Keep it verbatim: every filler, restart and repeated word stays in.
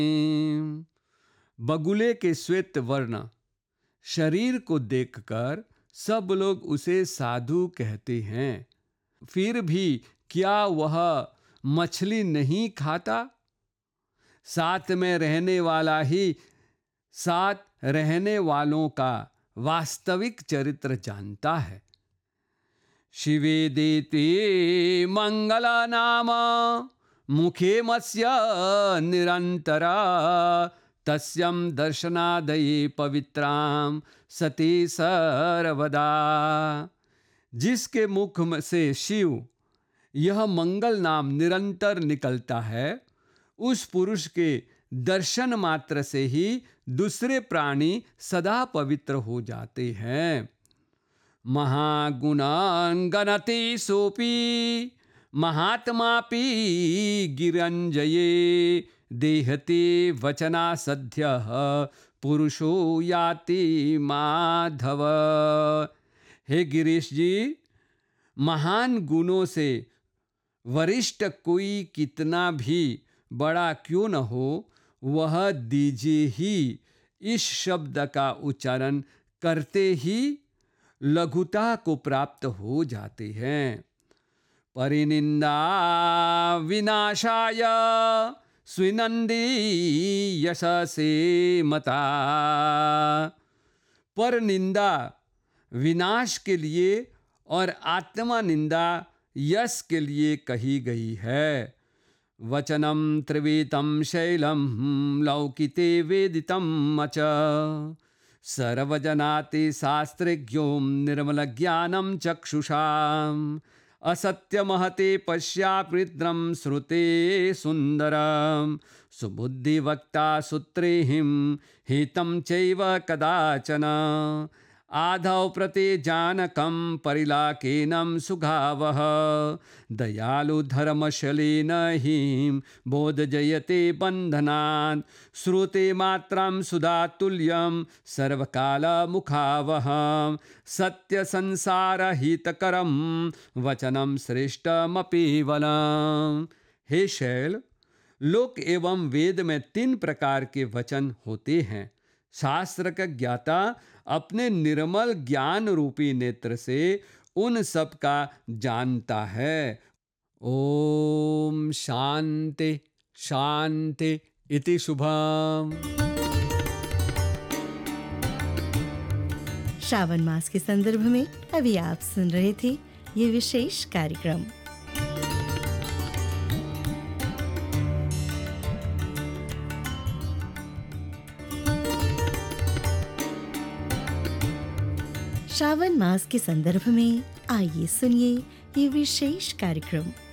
बगुले के श्वेत वर्ण शरीर को देखकर सब लोग उसे साधु कहते हैं। फिर भी क्या वह मछली नहीं खाता? साथ में रहने वाला ही साथ रहने वालों का वास्तविक चरित्र जानता है। शिवेदेते मंगला नाम मुखे मत्स्य निरंतरा तस्यं दर्शनादये पवित्रां सती सर्वदा। जिसके मुख से शिव यह मंगल नाम निरंतर निकलता है, उस पुरुष के दर्शन मात्र से ही दूसरे प्राणी सदा पवित्र हो जाते हैं। महागुणान् गणति सोपि महात्मापि गिरंजये देहते वचना सद्यः पुरुषो याति माधव। हे गिरीश जी, महान गुणों से वरिष्ठ कोई कितना भी बड़ा क्यों न हो, वह दीजिए ही इस शब्द का उच्चारण करते ही लघुता को प्राप्त हो जाते हैं। परिनिंदा विनाशाय स्विनंदी यशसे मता। पर निंदा विनाश के लिए और आत्मा निंदा यश के लिए कही गई है। वचनम त्रिवेतम शैलम लौकिते वेदितम अच सर्वजनाते शास्त्रज्ञो निर्मल ज्ञानम चक्षुषाम असत्यमहते पश्यापृद्रम श्रुते सुंदरम सुबुद्धिवक्ता सूत्रेहिं हितं चैव कदाचन आधौ प्रते जानकं परिलाकेनं सुगावः दयालु धर्मशलेन हिं बोधजयते बन्धनान् श्रुते मात्रं सुधातुल्यं सर्वकालमुखावहं सत्य संसार हितकरं वचनं श्रेष्ठमपि वलम्। हे शैल, लोक एवं वेद में तीन प्रकार के वचन होते हैं। शास्त्र का ज्ञाता अपने निर्मल ज्ञान रूपी नेत्र से उन सब का जानता है। ओम शांति शांति इति शुभम। श्रावण मास के संदर्भ में अभी आप सुन रहे थे ये विशेष कार्यक्रम। श्रावण मास के संदर्भ में आइए सुनिए ये विशेष कार्यक्रम।